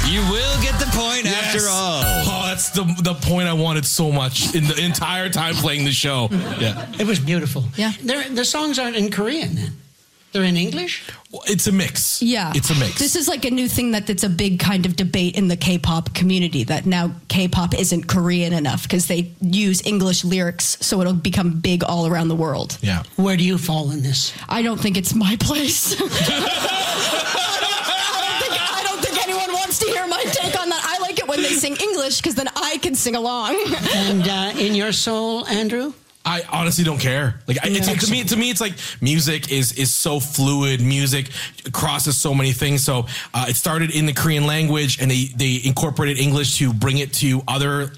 You will get the point after all. Oh, that's the point I wanted so much in the entire time playing the show. Yeah. It was beautiful. Yeah. The songs aren't in Korean then. They're in English? It's a mix. Yeah. It's a mix. This is like a new thing that's a big kind of debate in the K-pop community, that now K-pop isn't Korean enough because they use English lyrics, so it'll become big all around the world. Yeah. Where do you fall in this? I don't think it's my place. I don't think anyone wants to hear my take on that. I like it when they sing English because then I can sing along. And in your soul, Andrew? I honestly don't care. Like to me, it's like music is so fluid. Music crosses so many things. So it started in the Korean language, and they incorporated English to bring it to other